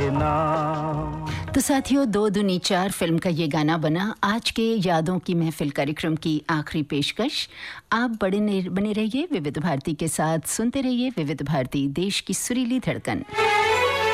नाम। तो साथियों, 2 दूनी 4 फिल्म का ये गाना बना आज के यादों की महफिल कार्यक्रम की आखिरी पेशकश। आप बने रहिए विविध भारती के साथ, सुनते रहिए विविध भारती, देश की सुरीली धड़कन।